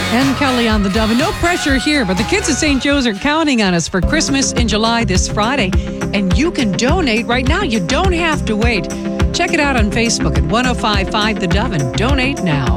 And Kelly on the Dove. And no pressure here, but the kids at St. Joe's are counting on us for Christmas in July this Friday. And you can donate right now. You don't have to wait. Check it out on Facebook at 1055 The Dove and donate now.